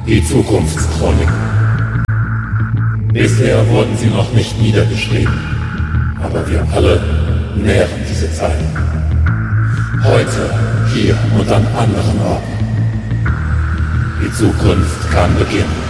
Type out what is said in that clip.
Die Zukunftschronik. Bisher wurden sie noch nicht niedergeschrieben, aber wir alle nähren diese Zeiten. Heute, hier und an anderen Orten. Die Zukunft kann beginnen.